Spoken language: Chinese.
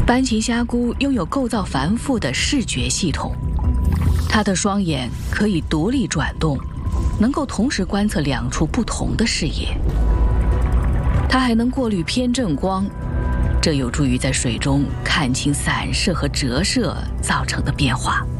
斑鳍虾蛄拥有构造繁复的视觉系统，它的双眼可以独立转动，能够同时观测两处不同的视野。它还能过滤偏振光，这有助于在水中看清散射和折射造成的变化。